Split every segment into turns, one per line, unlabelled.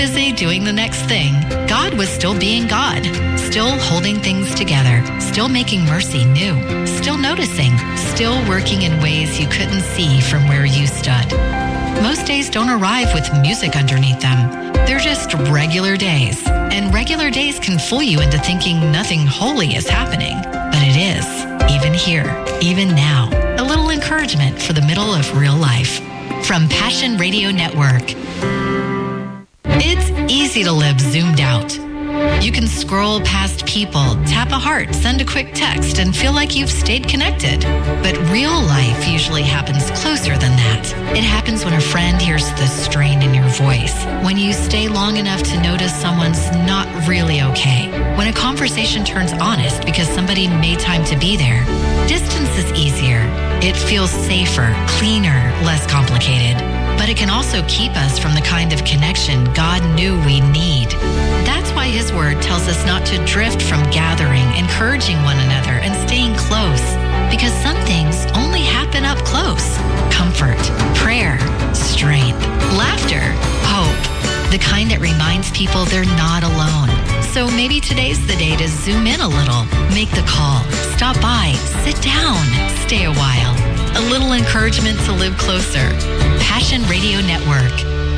Busy doing the next thing, God was still being God, still holding things together, still making mercy new, still noticing, still working in ways you couldn't see from where you stood. Most days don't arrive with music underneath them. They're just regular days, and regular days can fool you into thinking nothing holy is happening, but it is, even here, even now. A little encouragement for the middle of real life. From Passion Radio Network. It's easy to live zoomed out. You can scroll past people, tap a heart, send a quick text, and feel like you've stayed connected. But real life usually happens closer than that. It happens when a friend hears the strain in your voice, when you stay long enough to notice someone's not really okay, when a conversation turns honest because somebody made time to be there. Distance is easier. It feels safer, cleaner, less complicated. But it can also keep us from the kind of connection God knew we need. That's why His Word tells us not to drift from gathering, encouraging one another, and staying close. Because some things only happen up close. Comfort, prayer, strength, laughter, hope. The kind that reminds people they're not alone. So maybe today's the day to zoom in a little, make the call, stop by, sit down, stay a while. A little encouragement to live closer. Passion Radio Network.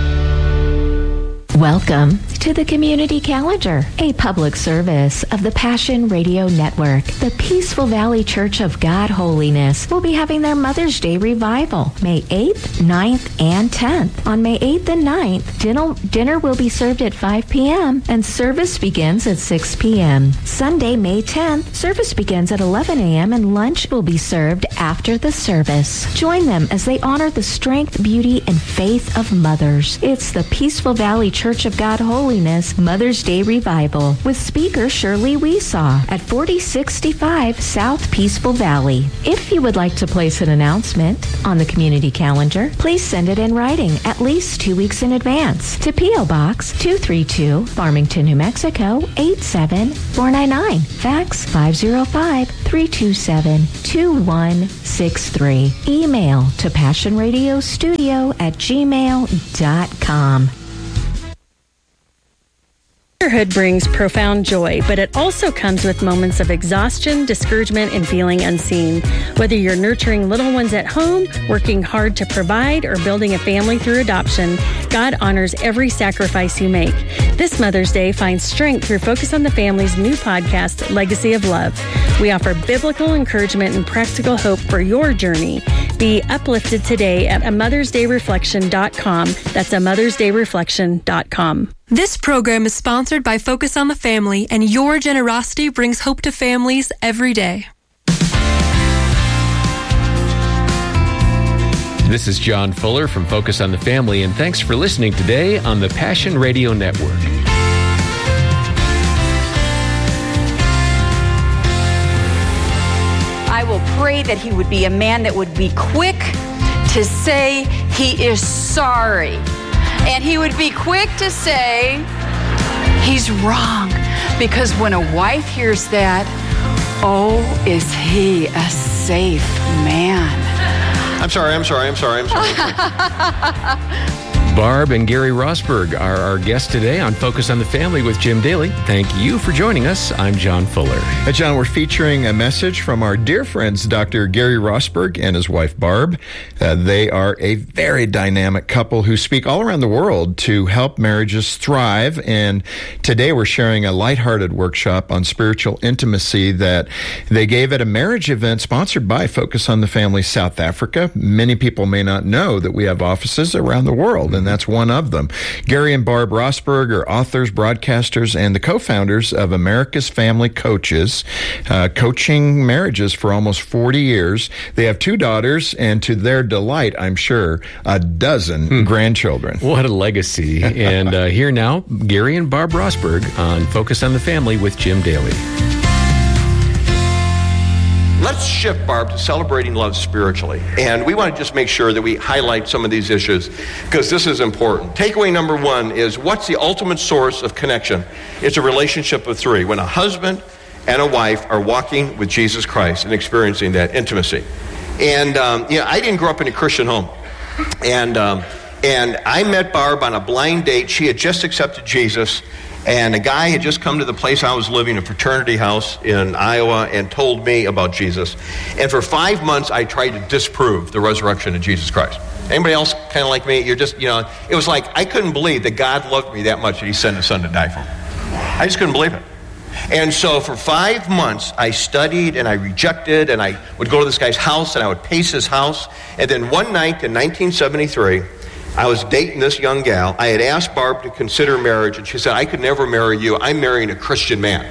Welcome to the Community Calendar, a public service of the Passion Radio Network. The Peaceful Valley Church of God Holiness will be having their Mother's Day Revival, May 8th, 9th, and 10th. On May 8th and 9th, dinner will be served at 5 p.m. and service begins at 6 p.m. Sunday, May 10th, service begins at 11 a.m. and lunch will be served after the service. Join them as they honor the strength, beauty, and faith of mothers. It's the Peaceful Valley Church of God Holiness Mother's Day Revival with speaker Shirley Weesaw at 4065 South Peaceful Valley. If you would like to place an announcement on the community calendar, please send it in writing at least 2 weeks in advance to P.O. Box 232, Farmington, New Mexico 87499. Fax 505-327-2163. Email to passionradiostudio@gmail.com.
Motherhood brings profound joy, but it also comes with moments of exhaustion, discouragement, and feeling unseen. Whether you're nurturing little ones at home, working hard to provide, or building a family through adoption, God honors every sacrifice you make. This Mother's Day, find strength through Focus on the Family's new podcast, Legacy of Love. We offer biblical encouragement and practical hope for your journey. Be uplifted today at amothersdayreflection.com. That's amothersdayreflection.com.
This program is sponsored by Focus on the Family, and your generosity brings hope to families every day.
This is John Fuller from Focus on the Family, and thanks for listening today on the Passion Radio Network.
I will pray that he would be a man that would be quick to say he is sorry. And he would be quick to say he's wrong. Because when a wife hears that, oh, is he a safe man?
I'm sorry.
Barb and Gary Rosberg are our guests today on Focus on the Family with Jim Daly. Thank you for joining us. I'm John Fuller.
John, we're featuring a message from our dear friends, Dr. Gary Rosberg and his wife, Barb. They are a very dynamic couple who speak all around the world to help marriages thrive. And today we're sharing a lighthearted workshop on spiritual intimacy that they gave at a marriage event sponsored by Focus on the Family South Africa. Many people may not know that we have offices around the world, and that's one of them. Gary and Barb Rosberg are authors, broadcasters, and the co-founders of America's Family Coaches, coaching marriages for almost 40 years. They have 2 daughters, and to their delight, I'm sure, a dozen grandchildren.
What a legacy. And here now, Gary and Barb Rosberg on Focus on the Family with Jim Daly.
Let's shift, Barb, to celebrating love spiritually. And we want to just make sure that we highlight some of these issues because this is important. Takeaway number 1 is, what's the ultimate source of connection? It's a relationship of 3. When a husband and a wife are walking with Jesus Christ and experiencing that intimacy. And, I didn't grow up in a Christian home. And And I met Barb on a blind date. She had just accepted Jesus, and a guy had just come to the place I was living, a fraternity house in Iowa, and told me about Jesus. And for 5 months, I tried to disprove the resurrection of Jesus Christ. Anybody else kind of like me? You're just, it was like I couldn't believe that God loved me that much that he sent his son to die for me. I just couldn't believe it. And so for 5 months, I studied and I rejected, and I would go to this guy's house and I would pace his house. And then one night in 1973, I was dating this young gal. I had asked Barb to consider marriage, and she said, I could never marry you. I'm marrying a Christian man.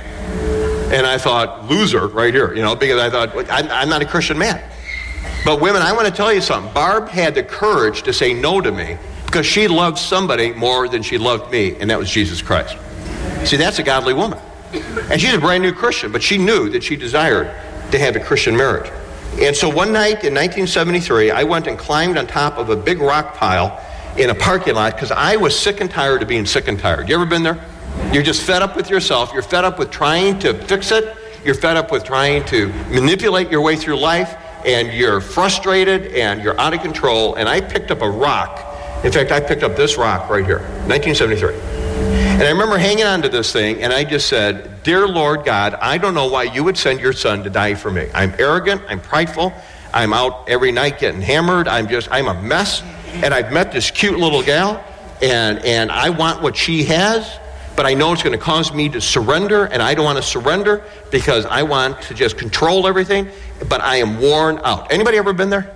And I thought, loser right here, because I thought, I'm not a Christian man. But women, I want to tell you something. Barb had the courage to say no to me because she loved somebody more than she loved me, and that was Jesus Christ. See, that's a godly woman. And she's a brand new Christian, but she knew that she desired to have a Christian marriage. And so one night in 1973, I went and climbed on top of a big rock pile in a parking lot because I was sick and tired of being sick and tired. You ever been there? You're just fed up with yourself. You're fed up with trying to fix it. You're fed up with trying to manipulate your way through life. And you're frustrated and you're out of control. And I picked up a rock. In fact, I picked up this rock right here, 1973. And I remember hanging on to this thing, and I just said, Dear Lord God, I don't know why you would send your son to die for me. I'm arrogant. I'm prideful. I'm out every night getting hammered. I'm a mess. And I've met this cute little gal, and I want what she has, but I know it's going to cause me to surrender, and I don't want to surrender because I want to just control everything, but I am worn out. Anybody ever been there?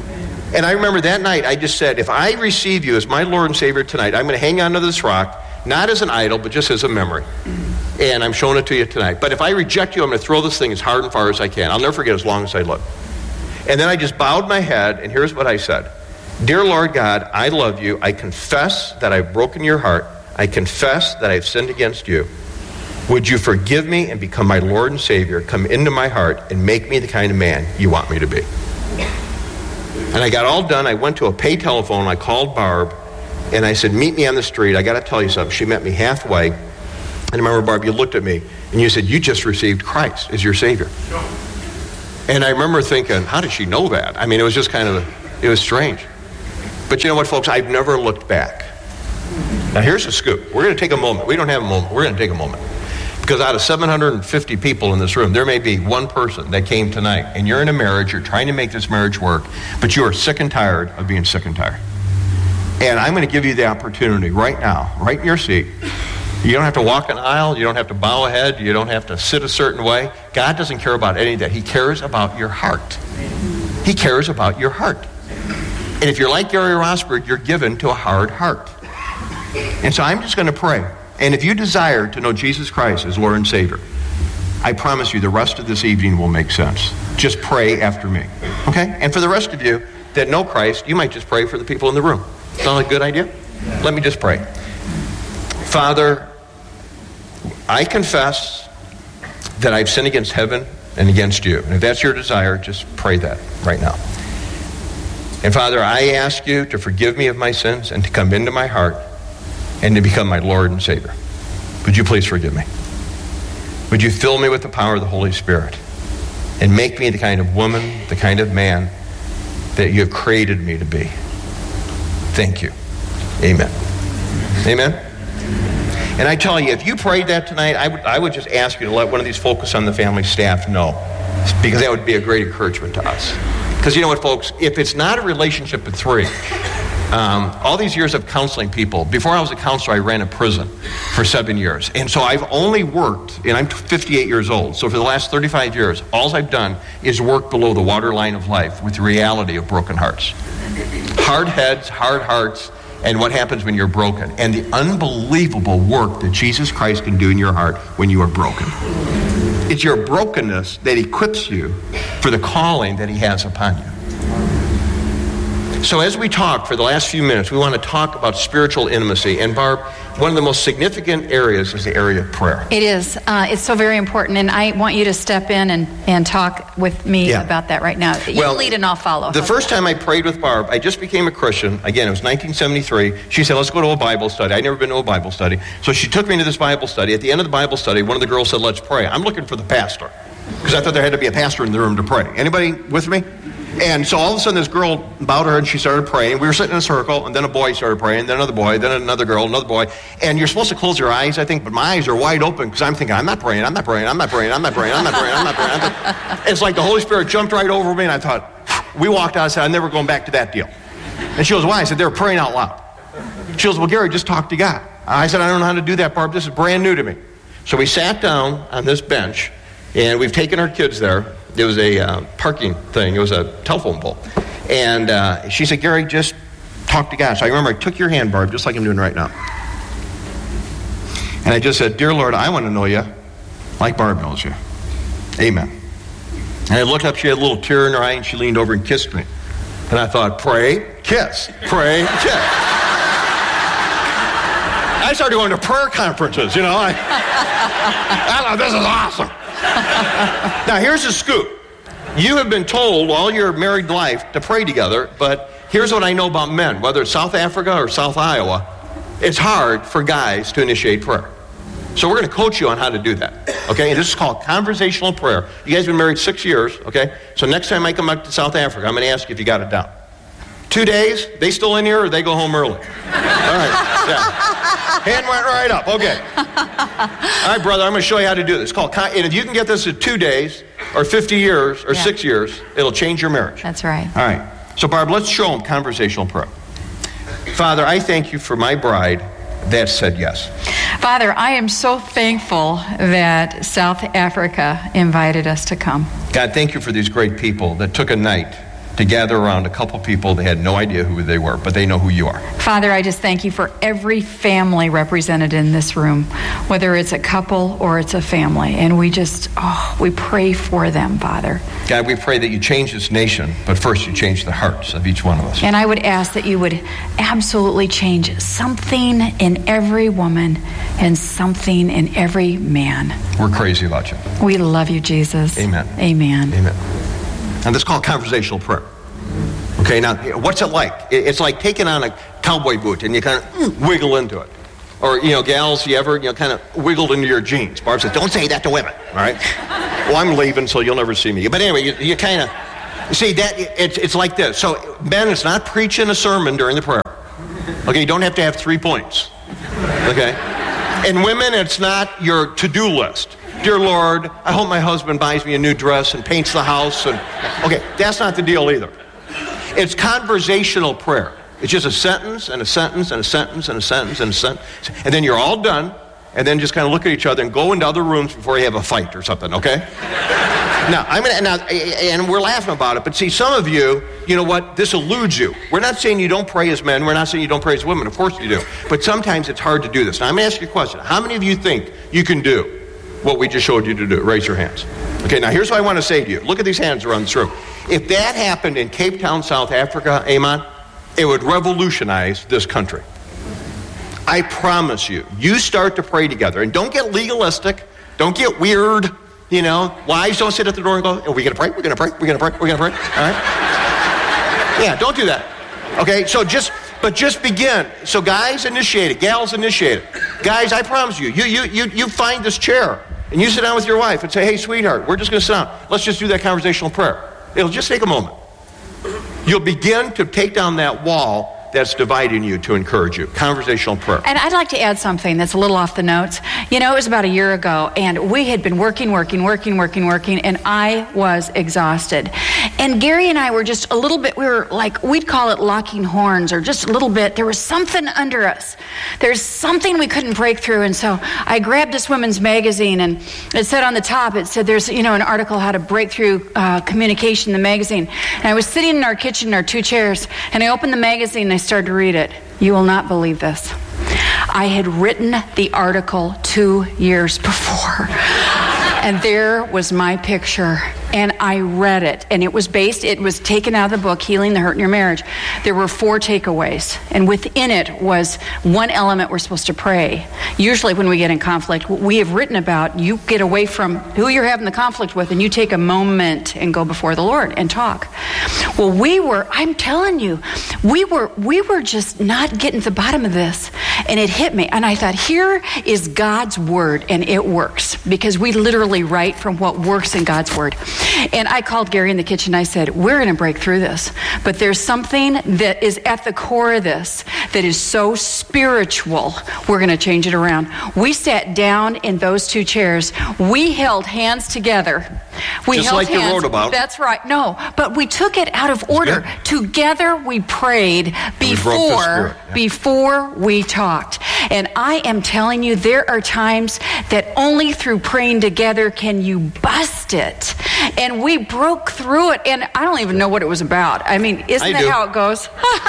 And I remember that night, I just said, if I receive you as my Lord and Savior tonight, I'm going to hang on to this rock, not as an idol, but just as a memory. And I'm showing it to you tonight. But if I reject you, I'm going to throw this thing as hard and far as I can. I'll never forget as long as I live. And then I just bowed my head, and here's what I said. Dear Lord God, I love you. I confess that I've broken your heart. I confess that I've sinned against you. Would you forgive me and become my Lord and Savior, come into my heart, and make me the kind of man you want me to be? And I got all done. I went to a pay telephone. I called Barb, and I said, meet me on the street. I got to tell you something. She met me halfway. And I remember, Barb, you looked at me, and you said, you just received Christ as your Savior. And I remember thinking, how did she know that? I mean, it was just it was strange. But you know what, folks? I've never looked back. Now, here's the scoop. We're going to take a moment. We don't have a moment. We're going to take a moment. Because out of 750 people in this room, there may be one person that came tonight, and you're in a marriage, you're trying to make this marriage work, but you are sick and tired of being sick and tired. And I'm going to give you the opportunity right now, right in your seat. You don't have to walk an aisle. You don't have to bow a head. You don't have to sit a certain way. God doesn't care about any of that. He cares about your heart. He cares about your heart. And if you're like Gary Rosberg, you're given to a hard heart. And so I'm just going to pray. And if you desire to know Jesus Christ as Lord and Savior, I promise you the rest of this evening will make sense. Just pray after me. Okay? And for the rest of you that know Christ, you might just pray for the people in the room. Sound like a good idea? Let me just pray. Father, I confess that I've sinned against heaven and against you. And if that's your desire, just pray that right now. And Father, I ask you to forgive me of my sins and to come into my heart and to become my Lord and Savior. Would you please forgive me? Would you fill me with the power of the Holy Spirit and make me the kind of woman, the kind of man that you have created me to be? Thank you. Amen. Amen. And I tell you, if you prayed that tonight, I would just ask you to let one of these Focus on the Family staff know, because that would be a great encouragement to us. Because you know what, folks, if it's not a relationship of three, all these years of counseling people, before I was a counselor, I ran a prison for 7 years. And so I've only worked, and I'm 58 years old, so for the last 35 years, all I've done is work below the waterline of life with the reality of broken hearts. Hard heads, hard hearts, and what happens when you're broken, and the unbelievable work that Jesus Christ can do in your heart when you are broken. It's your brokenness that equips you for the calling that he has upon you. So as we talk for the last few minutes, we want to talk about spiritual intimacy. And Barb, one of the most significant areas is the area of prayer.
It is. It's so very important. And I want you to step in and talk with me about that right now. You lead and I'll follow.
The first time I prayed with Barb, I just became a Christian. Again, it was 1973. She said, let's go to a Bible study. I'd never been to a Bible study. So she took me to this Bible study. At the end of the Bible study, one of the girls said, let's pray. I'm looking for the pastor, because I thought there had to be a pastor in the room to pray. Anybody with me? And so all of a sudden this girl bowed her head and she started praying. We were sitting in a circle, and then a boy started praying, then another boy, then another girl, another boy. And you're supposed to close your eyes, I think, but my eyes are wide open because I'm thinking, I'm not praying. It's like the Holy Spirit jumped right over me, and I thought, we walked out and said, I'm never going back to that deal. And she goes, why? I said, they were praying out loud. She goes, well, Gary, just talk to God. I said, I don't know how to do that, Barb. This is brand new to me. So we sat down on this bench, and we've taken our kids there. There was a parking thing. It was a telephone pole. And she said, Gary, just talk to God. So I remember I took your hand, Barb, just like I'm doing right now. And I just said, Dear Lord, I want to know you like Barb knows you. Amen. And I looked up, she had a little tear in her eye, and she leaned over and kissed me. And I thought, pray, kiss, pray, kiss. I started going to prayer conferences, you know. I thought, this is awesome. Now, here's the scoop. You have been told all your married life to pray together, but here's what I know about men. Whether it's South Africa or South Iowa, it's hard for guys to initiate prayer. So we're going to coach you on how to do that, okay? And this is called conversational prayer. You guys have been married 6 years, okay? So next time I come back to South Africa, I'm going to ask you if you got it down. 2 days, they still in here or they go home early? All right, yeah. Hand went right up, okay. All right, brother, I'm going to show you how to do this. It's called, and if you can get this in 2 days or 50 years or 6 years, it'll change your marriage.
That's right.
All right. So, Barb, let's show them conversational prayer. Father, I thank you for my bride that said yes.
Father, I am so thankful that South Africa invited us to come.
God, thank you for these great people that took a night to gather around a couple people. They had no idea who they were, but they know who you are.
Father, I just thank you for every family represented in this room, whether it's a couple or it's a family. And we just, we pray for them, Father.
God, we pray that you change this nation, but first you change the hearts of each one of us.
And I would ask that you would absolutely change something in every woman and something in every man.
We're crazy about you.
We love you, Jesus.
Amen.
Amen.
Amen. And this is called conversational prayer. Okay, now, what's it like? It's like taking on a cowboy boot and you kind of wiggle into it. Or, gals, you ever, kind of wiggled into your jeans. Barb says, don't say that to women, all right? Well, I'm leaving, so you'll never see me. But anyway, you kind of, see, that it's like this. So, men, it's not preaching a sermon during the prayer. Okay, you don't have to have 3 points. Okay? And women, it's not your to-do list. Dear Lord, I hope my husband buys me a new dress and paints the house. Okay, that's not the deal either. It's conversational prayer. It's just a sentence and a sentence and a sentence and a sentence and a sentence. And then you're all done, and then just kind of look at each other and go into other rooms before you have a fight or something, okay? Now, and we're laughing about it, but see, some of you, you know what, this eludes you. We're not saying you don't pray as men. We're not saying you don't pray as women. Of course you do. But sometimes it's hard to do this. Now, I'm going to ask you a question. How many of you think you can do what we just showed you to do? Raise your hands. Okay, now here's what I want to say to you. Look at these hands run through. If that happened in Cape Town, South Africa, Amon, it would revolutionize this country. I promise you. You start to pray together. And don't get legalistic. Don't get weird. Wives don't sit at the door and go, are we going to pray? We're going to pray? We're going to pray? We're going to pray? All right? Yeah, don't do that. Okay, so just begin. So guys, initiate it. Gals, initiate it. Guys, I promise you, you find this chair and you sit down with your wife and say, hey, sweetheart, we're just going to sit down. Let's just do that conversational prayer. It'll just take a moment. You'll begin to take down that wall that's dividing you to encourage you. Conversational prayer.
And I'd like to add something that's a little off the notes. It was about a year ago, and we had been working, and I was exhausted. And Gary and I were just a little bit, we were like, we'd call it locking horns, or just a little bit. There was something under us. There's something we couldn't break through. And so I grabbed this women's magazine, and it said on the top, it said there's, an article, How to Break Through Communication, the magazine. And I was sitting in our kitchen in our 2 chairs, and I opened the magazine, and I started to read it. You will not believe this. I had written the article 2 years before. And there was my picture. And I read it. And it was taken out of the book, Healing the Hurt in Your Marriage. There were 4 takeaways. And within it was one element we're supposed to pray. Usually when we get in conflict, we have written about, you get away from who you're having the conflict with and you take a moment and go before the Lord and talk. Well, I'm telling you, we were just not getting to the bottom of this. And it hit me. And I thought, here is God's word, and it works. Because we literally write from what works in God's word. And I called Gary in the kitchen. I said, we're going to break through this. But there's something that is at the core of this that is so spiritual. We're going to change it around. We sat down in those two chairs. We held hands together.
Just like you wrote about.
That's right. No, but we took it out of order. Together we prayed before we talked. And I am telling you, there are times that only through praying together can you bust it. And we broke through it, and I don't even know what it was about. I mean, isn't that how it goes?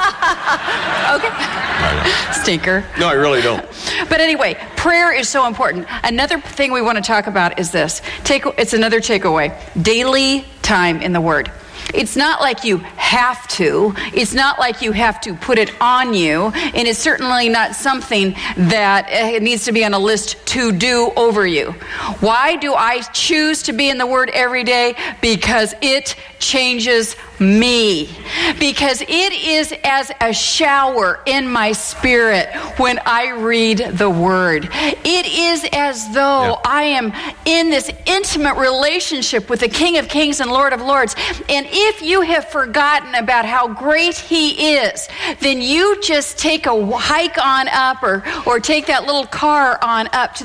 Okay. Stinker.
No, I really don't.
But anyway, prayer is so important. Another thing we want to talk about is this. It's another takeaway. Daily time in the Word. It's not like you have to. It's not like you have to put it on you. And it's certainly not something that needs to be on a list to do over you. Why do I choose to be in the Word every day? Because it changes me. Because it is as a shower in my spirit when I read the Word. It is as though I am in this intimate relationship with the King of Kings and Lord of Lords. And if you have forgotten about how great He is, then you just take a hike on up or take that little car on up to